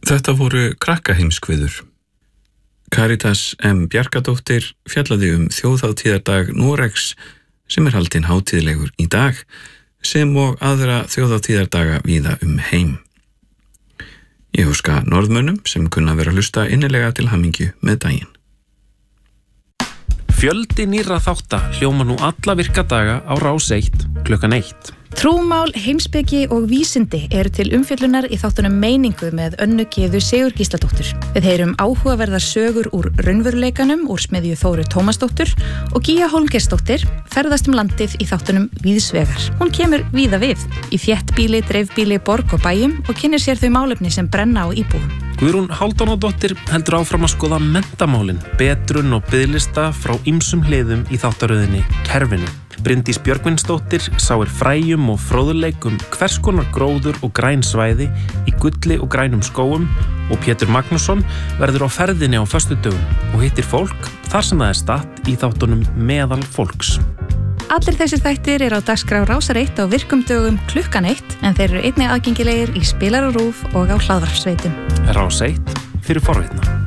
Þetta voru krakkaheimskviður. Karitas M. Bjarkadóttir fjallaði þjóðhátíðardag Noregs sem haldinn hátíðlegur í dag sem og aðra þjóðhátíðardaga víða heim. Ég óska norðmönnum sem kunna vera að hlusta innilega til hamingju með daginn. Fjöldi nýrra þátta hljóma nú alla virka daga á Rás 1 klukkan 1. Trúmál, heimspeki og vísindi eru til umfjöllunar í þáttunum Meiningu með Önnu Gyðu Sigurgísladóttur. Við heyrum áhugaverðar sögur úr raunveruleikanum úr smiðju Þóru Tómasdóttur og Gígja Hólmgeirsdóttir ferðast landið í þáttunum Víðsvegar. Hún kemur víða við, í þéttbýli, dreifbýli, borg og bæjum og kynnir sér þau málefni sem brenna á íbúum. Guðrún Hálfdánadóttir heldur áfram að skoða menntamálin, betrun og biðlista frá ýmsum hliðum í þáttaröðinni Kerfinu. Bryndís Björgvinsdóttir sáir fræjum og fróðleik hvers konar gróður og græn svæði í gulli og grænum skógum og Pétur Magnússon verður á ferðinni á föstudögum og hittir fólk þar sem það statt í þáttunum Meðal fólks. Allir þessir þættir eru á dagskrá Rásar 1 á virkum dögum klukkan 1 en þeir eru einnig aðgengilegir í Spilar og RÚV og á hlaðvarpsveitum. Rás 1 fyrir forvitna.